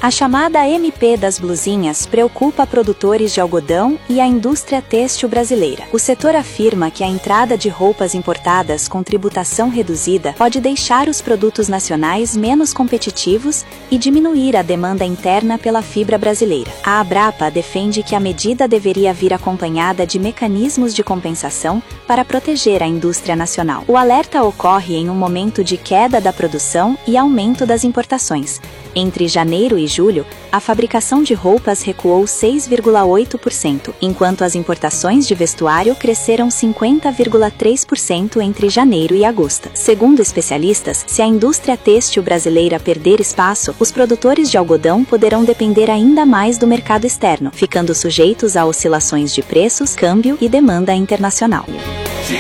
A chamada MP das blusinhas preocupa produtores de algodão e a indústria têxtil brasileira. O setor afirma que a entrada de roupas importadas com tributação reduzida pode deixar os produtos nacionais menos competitivos e diminuir a demanda interna pela fibra brasileira. A Abrapa defende que a medida deveria vir acompanhada de mecanismos de compensação para proteger a indústria nacional. O alerta ocorre em um momento de queda da produção e aumento das importações. Entre janeiro e julho, a fabricação de roupas recuou 6,8%, enquanto as importações de vestuário cresceram 50,3% entre janeiro e agosto. Segundo especialistas, se a indústria têxtil brasileira perder espaço, os produtores de algodão poderão depender ainda mais do mercado externo, ficando sujeitos a oscilações de preços, câmbio e demanda internacional.